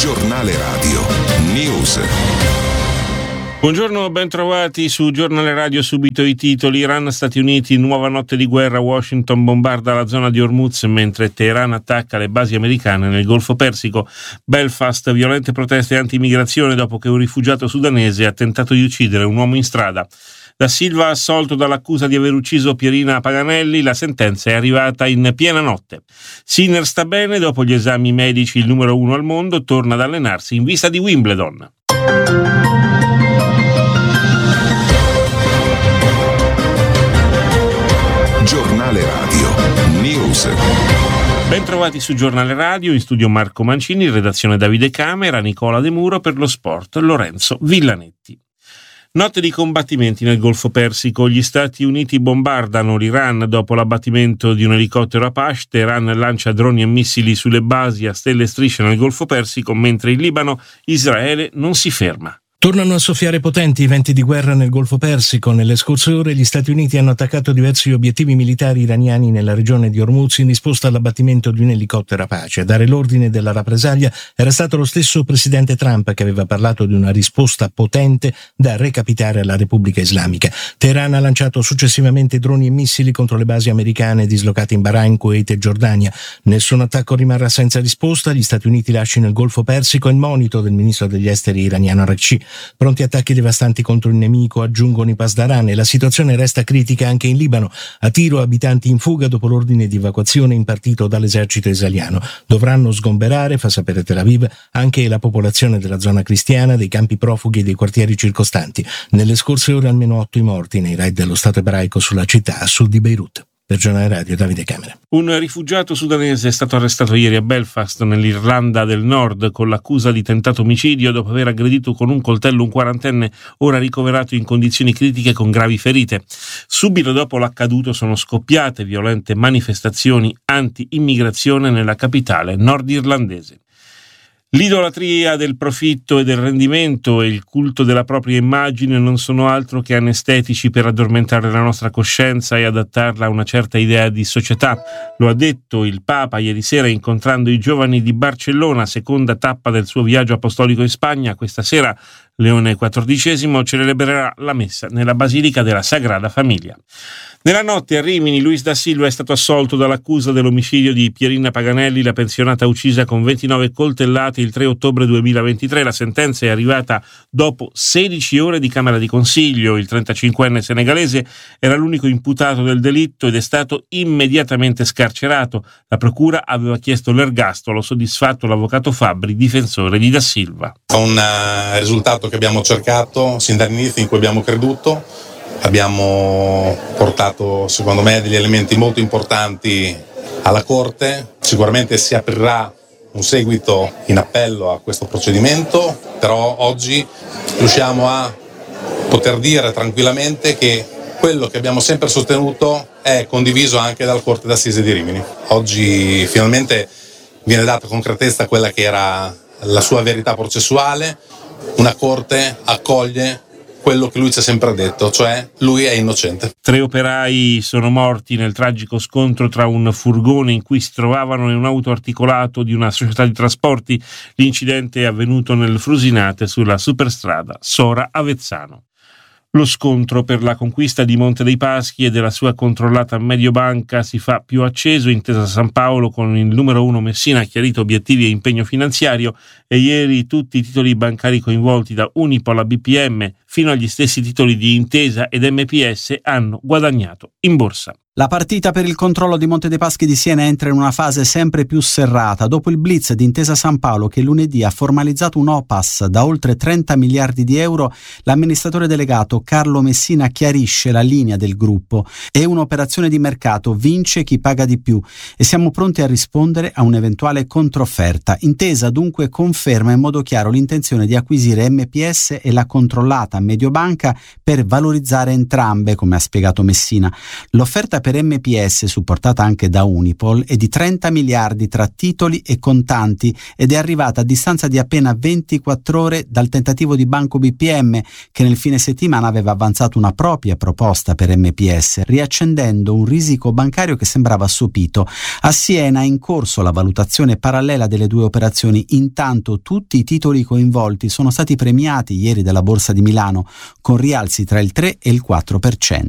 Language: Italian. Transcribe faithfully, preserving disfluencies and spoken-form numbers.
Giornale Radio News. Buongiorno, ben trovati su Giornale Radio. Subito i titoli. Iran, Stati Uniti, nuova notte di guerra. Washington bombarda la zona di Hormuz mentre Teheran attacca le basi americane nel Golfo Persico. Belfast, violente proteste anti-immigrazione dopo che un rifugiato sudanese ha tentato di uccidere un uomo in strada. Da Silva assolto dall'accusa di aver ucciso Pierina Paganelli, la sentenza è arrivata in piena notte. Sinner sta bene, dopo gli esami medici il numero uno al mondo, torna ad allenarsi in vista di Wimbledon. Giornale Radio News. Ben trovati su Giornale Radio, in studio Marco Mancini, in redazione Davide Camera, Nicola De Muro, per lo sport Lorenzo Villanetti. Notte di combattimenti nel Golfo Persico. Gli Stati Uniti bombardano l'Iran dopo l'abbattimento di un elicottero Apache. Teheran lancia droni e missili sulle basi a stelle e strisce nel Golfo Persico, mentre in Libano Israele non si ferma. Tornano a soffiare potenti i venti di guerra nel Golfo Persico. Nelle scorse ore gli Stati Uniti hanno attaccato diversi obiettivi militari iraniani nella regione di Hormuz in risposta all'abbattimento di un elicottero Apache. A dare l'ordine della rappresaglia era stato lo stesso presidente Trump, che aveva parlato di una risposta potente da recapitare alla Repubblica Islamica. Teheran ha lanciato successivamente droni e missili contro le basi americane dislocate in Bahrain, Kuwait e Giordania. Nessun attacco rimarrà senza risposta. Gli Stati Uniti lasciano il Golfo Persico. Il monito del ministro degli esteri iraniano Araghchi. Pronti attacchi devastanti contro il nemico, aggiungono i Pasdaran, e la situazione resta critica anche in Libano. A Tiro abitanti in fuga dopo l'ordine di evacuazione impartito dall'esercito israeliano. Dovranno sgomberare, fa sapere Tel Aviv, anche la popolazione della zona cristiana, dei campi profughi e dei quartieri circostanti. Nelle scorse ore almeno otto i morti nei raid dello Stato ebraico sulla città a sud di Beirut. Per Giornale Radio, Davide Camera. Un rifugiato sudanese è stato arrestato ieri a Belfast, nell'Irlanda del Nord, con l'accusa di tentato omicidio dopo aver aggredito con un coltello un quarantenne, ora ricoverato in condizioni critiche con gravi ferite. Subito dopo l'accaduto sono scoppiate violente manifestazioni anti-immigrazione nella capitale nordirlandese. L'idolatria del profitto e del rendimento e il culto della propria immagine non sono altro che anestetici per addormentare la nostra coscienza e adattarla a una certa idea di società. Lo ha detto il Papa ieri sera incontrando i giovani di Barcellona, seconda tappa del suo viaggio apostolico in Spagna. Questa sera Leone quattordicesimo celebrerà la messa nella Basilica della Sagrada Famiglia. Nella notte a Rimini Luis da Silva è stato assolto dall'accusa dell'omicidio di Pierina Paganelli, la pensionata uccisa con ventinove coltellate il tre ottobre duemilaventitré. La sentenza è arrivata dopo sedici ore di Camera di Consiglio. Il trentacinquenne senegalese era l'unico imputato del delitto ed è stato immediatamente scarcerato. La procura aveva chiesto l'ergastolo, soddisfatto l'avvocato Fabbri, difensore di da Silva. Un uh, risultato che abbiamo cercato sin dall'inizio, in cui abbiamo creduto. Abbiamo portato, secondo me, degli elementi molto importanti alla Corte. Sicuramente si aprirà un seguito in appello a questo procedimento, però oggi riusciamo a poter dire tranquillamente che quello che abbiamo sempre sostenuto è condiviso anche dalla Corte d'Assise di Rimini. Oggi finalmente viene data concretezza a quella che era la sua verità processuale. Una Corte accoglie quello che lui ci ha sempre detto, cioè lui è innocente. Tre operai sono morti nel tragico scontro tra un furgone in cui si trovavano e un auto articolato di una società di trasporti. L'incidente è avvenuto nel Frusinate sulla superstrada Sora-Avezzano. Lo scontro per la conquista di Monte dei Paschi e della sua controllata Mediobanca si fa più acceso. Intesa San Paolo con il numero uno Messina ha chiarito obiettivi e impegno finanziario, e ieri tutti i titoli bancari coinvolti da Unipol a B P M fino agli stessi titoli di Intesa ed M P S hanno guadagnato in borsa. La partita per il controllo di Monte dei Paschi di Siena entra in una fase sempre più serrata dopo il blitz di Intesa San Paolo, che lunedì ha formalizzato un O P A S da oltre trenta miliardi di euro. L'amministratore delegato Carlo Messina chiarisce la linea del gruppo: è un'operazione di mercato, vince chi paga di più e siamo pronti a rispondere a un'eventuale controfferta. Intesa dunque conferma in modo chiaro l'intenzione di acquisire M P S e la controllata Mediobanca per valorizzare entrambe, come ha spiegato Messina. L'offerta per per M P S, supportata anche da Unipol, è di trenta miliardi tra titoli e contanti ed è arrivata a distanza di appena ventiquattro ore dal tentativo di Banco B P M, che nel fine settimana aveva avanzato una propria proposta per M P S, riaccendendo un risico bancario che sembrava assopito. A Siena è in corso la valutazione parallela delle due operazioni. Intanto tutti i titoli coinvolti sono stati premiati ieri dalla Borsa di Milano con rialzi tra il tre e il quattro per cento.